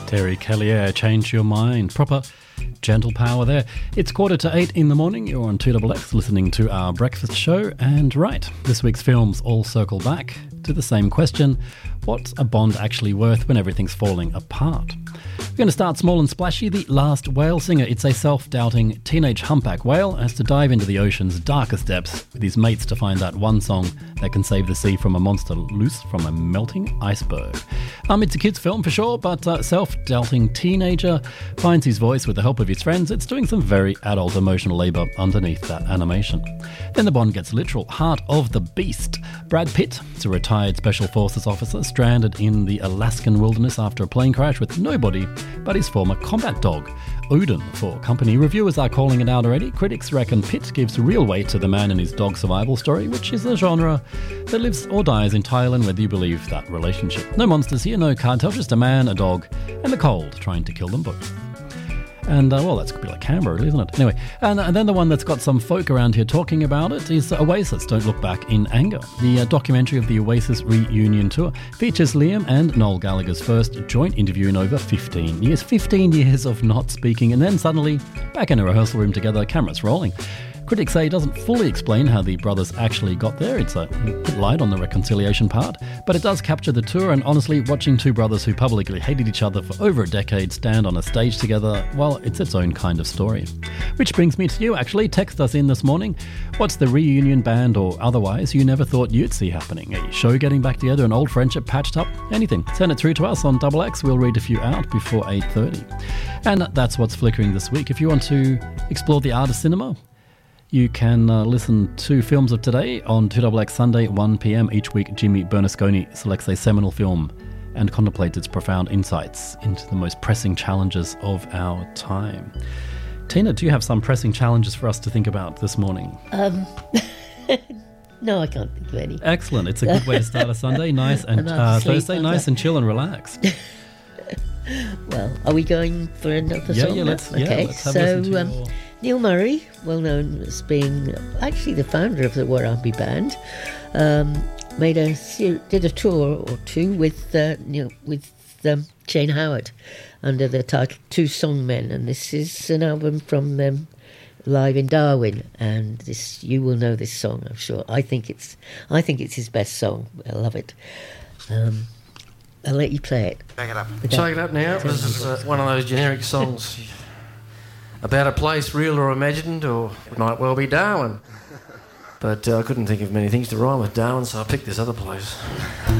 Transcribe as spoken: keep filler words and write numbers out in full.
Terry Callier, Change Your Mind. Proper gentle power there. It's quarter to eight in the morning. You're on two X X listening to our breakfast show. And right, this week's films all circle back to the same question. What's a Bond actually worth when everything's falling apart? We're going to start small and splashy. The Last Whale Singer. It's a self-doubting teenage humpback whale has to dive into the ocean's darkest depths with his mates to find that one song that can save the sea from a monster loose from a melting iceberg. Um, it's a kid's film for sure, but uh, self-doubting teenager finds his voice with the help of his friends. It's doing some very adult emotional labour underneath that animation. Then the Bond gets literal. Heart of the Beast. Brad Pitt is a retired Special Forces officer stranded in the Alaskan wilderness after a plane crash with nobody but his former combat dog, Odin, for company. Reviewers are calling it out already. Critics reckon Pitt gives real weight to the man and his dog survival story, which is a genre that lives or dies in Thailand, whether you believe that relationship. No monsters here, no cartel, just a man, a dog, and the cold trying to kill them both. And, uh, well, that's going to be like Canberra, isn't it? Anyway, and, and then the one that's got some folk around here talking about it is Oasis, Don't Look Back in Anger. The uh, documentary of the Oasis reunion tour features Liam and Noel Gallagher's first joint interview in over fifteen years. fifteen years of not speaking, and then suddenly back in a rehearsal room together, cameras rolling. Critics say it doesn't fully explain how the brothers actually got there. It's a bit light on the reconciliation part, but it does capture the tour, and honestly, watching two brothers who publicly hated each other for over a decade stand on a stage together, well, it's its own kind of story. Which brings me to you, actually. Text us in this morning. What's the reunion band or otherwise you never thought you'd see happening? A show getting back together, an old friendship patched up? Anything. Send it through to us on Double X. We'll read a few out before eight thirty. And that's what's flickering this week. If you want to explore the art of cinema, you can uh, listen to Films of Today on two X X Sunday, one p.m. Each week, Jimmy Bernasconi selects a seminal film and contemplates its profound insights into the most pressing challenges of our time. Tina, do you have some pressing challenges for us to think about this morning? Um, no, I can't think of any. Excellent. It's a good way to start a Sunday. Nice and uh, Thursday, nice and chill and relaxed. Well, are we going for another yeah, song? Yeah, let's, okay. yeah, let's have so, a listen to um, your... Neil Murray, well known as being actually the founder of the Warumpi Band, um, made a did a tour or two with uh, Neil, with um, Jane Howard under the title Two Song Men, and this is an album from them live in Darwin. And this, you will know this song, I'm sure. I think it's I think it's his best song. I love it. Um, I'll let you play it. Check it up. Check it up now. This is uh, one of those generic songs. About a place real or imagined, or it might well be Darwin. But uh, I couldn't think of many things to rhyme with Darwin, so I picked this other place.